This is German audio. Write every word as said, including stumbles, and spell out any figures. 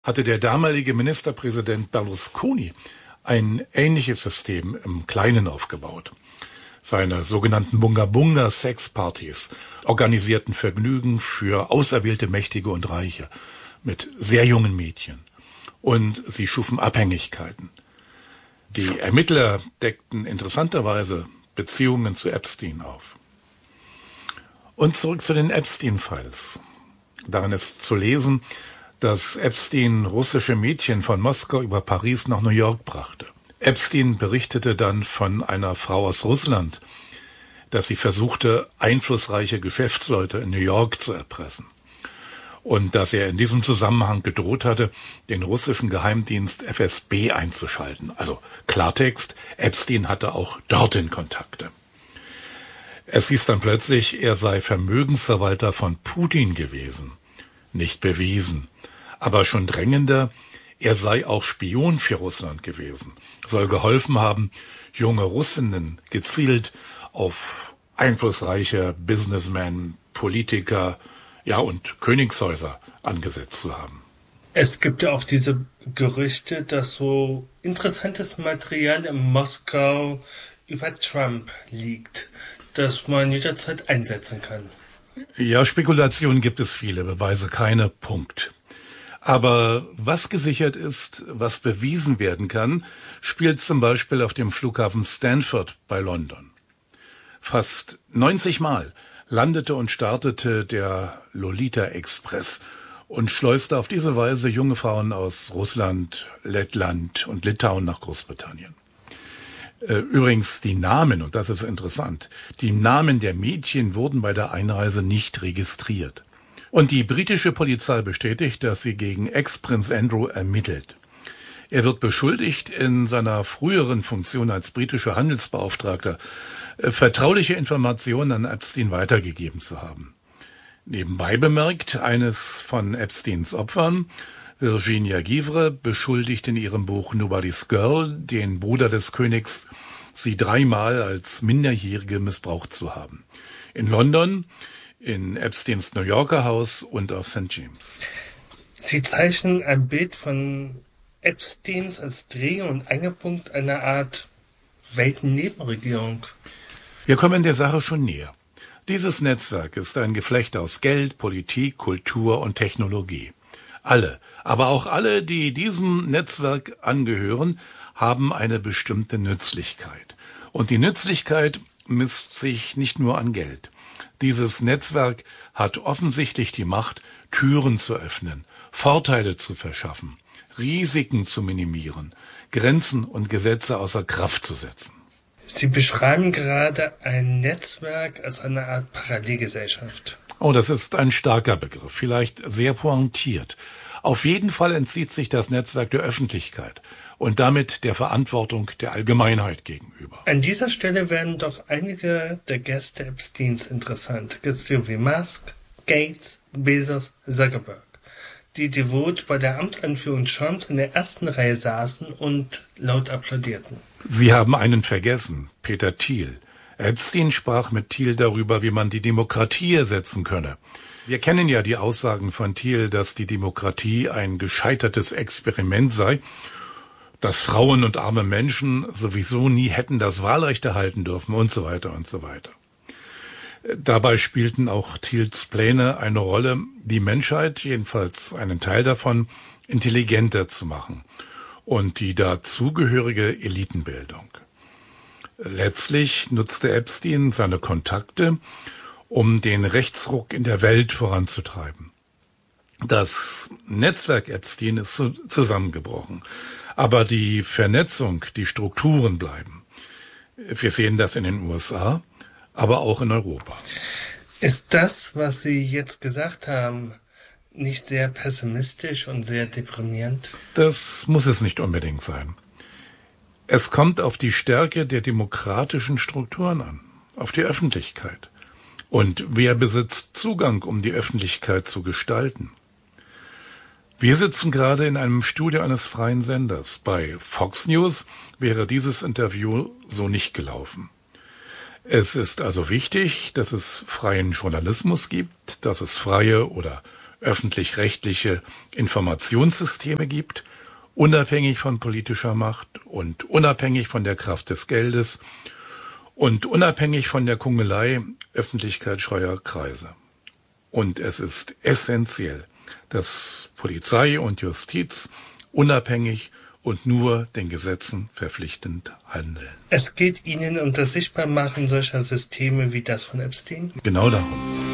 hatte der damalige Ministerpräsident Berlusconi ein ähnliches System im Kleinen aufgebaut. Seine sogenannten Bunga-Bunga-Sexpartys organisierten Vergnügen für auserwählte Mächtige und Reiche mit sehr jungen Mädchen. Und sie schufen Abhängigkeiten. Die Ermittler deckten interessanterweise Beziehungen zu Epstein auf. Und zurück zu den Epstein-Files. Darin ist zu lesen, dass Epstein russische Mädchen von Moskau über Paris nach New York brachte. Epstein berichtete dann von einer Frau aus Russland, dass sie versuchte, einflussreiche Geschäftsleute in New York zu erpressen. Und dass er in diesem Zusammenhang gedroht hatte, den russischen Geheimdienst F S B einzuschalten. Also Klartext, Epstein hatte auch dorthin Kontakte. Es hieß dann plötzlich, er sei Vermögensverwalter von Putin gewesen. Nicht bewiesen. Aber schon drängender, er sei auch Spion für Russland gewesen. Soll geholfen haben, junge Russinnen gezielt auf einflussreiche Businessmen, Politiker, ja und Königshäuser angesetzt zu haben. Es gibt ja auch diese Gerüchte, dass so interessantes Material in Moskau über Trump liegt, das man jederzeit einsetzen kann. Ja, Spekulationen gibt es viele, Beweise keine, Punkt. Aber was gesichert ist, was bewiesen werden kann, spielt zum Beispiel auf dem Flughafen Stanford bei London. Fast neunzig Mal landete und startete der Lolita Express und schleuste auf diese Weise junge Frauen aus Russland, Lettland und Litauen nach Großbritannien. Übrigens die Namen, und das ist interessant, die Namen der Mädchen wurden bei der Einreise nicht registriert. Und die britische Polizei bestätigt, dass sie gegen Ex-Prinz Andrew ermittelt. Er wird beschuldigt, in seiner früheren Funktion als britischer Handelsbeauftragter vertrauliche Informationen an Epstein weitergegeben zu haben. Nebenbei bemerkt, eines von Epsteins Opfern, Virginia Givre, beschuldigt in ihrem Buch Nobody's Girl den Bruder des Königs, sie dreimal als Minderjährige missbraucht zu haben. In London, in Epsteins New Yorker Haus und auf Sankt James. Sie zeichnen ein Bild von Epsteins als Dreh- und Angelpunkt einer Art Weltennebenregierung. Wir kommen der Sache schon näher. Dieses Netzwerk ist ein Geflecht aus Geld, Politik, Kultur und Technologie. Alle, aber auch alle, die diesem Netzwerk angehören, haben eine bestimmte Nützlichkeit. Und die Nützlichkeit misst sich nicht nur an Geld. Dieses Netzwerk hat offensichtlich die Macht, Türen zu öffnen, Vorteile zu verschaffen, Risiken zu minimieren, Grenzen und Gesetze außer Kraft zu setzen. Sie beschreiben gerade ein Netzwerk als eine Art Parallelgesellschaft. Oh, das ist ein starker Begriff, vielleicht sehr pointiert. Auf jeden Fall entzieht sich das Netzwerk der Öffentlichkeit und damit der Verantwortung der Allgemeinheit gegenüber. An dieser Stelle werden doch einige der Gäste Epsteins interessant. Gäste wie Musk, Gates, Bezos, Zuckerberg, die devot bei der Amtsanführung Trumps in der ersten Reihe saßen und laut applaudierten. Sie haben einen vergessen, Peter Thiel. Epstein sprach mit Thiel darüber, wie man die Demokratie ersetzen könne. Wir kennen ja die Aussagen von Thiel, dass die Demokratie ein gescheitertes Experiment sei, dass Frauen und arme Menschen sowieso nie hätten das Wahlrecht erhalten dürfen und so weiter und so weiter. Dabei spielten auch Thiels Pläne eine Rolle, die Menschheit, jedenfalls einen Teil davon, intelligenter zu machen und die dazugehörige Elitenbildung. Letztlich nutzte Epstein seine Kontakte, um den Rechtsruck in der Welt voranzutreiben. Das Netzwerk Epstein ist zusammengebrochen, aber die Vernetzung, die Strukturen bleiben. Wir sehen das in den U S A, aber auch in Europa. Ist das, was Sie jetzt gesagt haben, nicht sehr pessimistisch und sehr deprimierend? Das muss es nicht unbedingt sein. Es kommt auf die Stärke der demokratischen Strukturen an, auf die Öffentlichkeit. Und wer besitzt Zugang, um die Öffentlichkeit zu gestalten? Wir sitzen gerade in einem Studio eines freien Senders. Bei Fox News wäre dieses Interview so nicht gelaufen. Es ist also wichtig, dass es freien Journalismus gibt, dass es freie oder öffentlich-rechtliche Informationssysteme gibt, unabhängig von politischer Macht und unabhängig von der Kraft des Geldes und unabhängig von der Kungelei öffentlichkeitsscheuer Kreise. Und es ist essentiell, dass Polizei und Justiz unabhängig und nur den Gesetzen verpflichtend handeln. Es geht Ihnen um das Sichtbarmachen solcher Systeme wie das von Epstein? Genau darum.